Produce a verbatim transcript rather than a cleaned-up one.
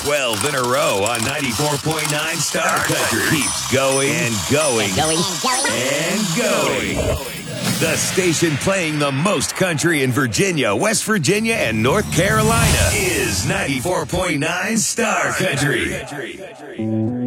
twelve in a row on ninety-four point nine Star Country. Keeps going and going Going. and going. The station playing the most country in Virginia, West Virginia, and North Carolina is ninety-four point nine Star Country.